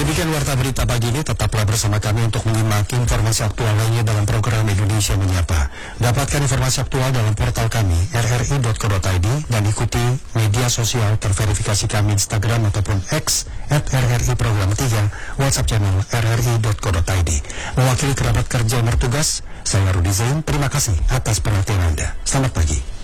Demikian warta berita pagi ini, tetaplah bersama kami untuk menyimak informasi aktual lainnya dalam program Indonesia Menyapa. Dapatkan informasi aktual dalam portal kami rri.co.id dan ikuti media sosial terverifikasi kami Instagram ataupun X @RRI Program 3, WhatsApp channel rri.co.id. Mewakili kerabat kerja yang bertugas, saya Rudi Zain, terima kasih atas perhatian Anda. Selamat pagi.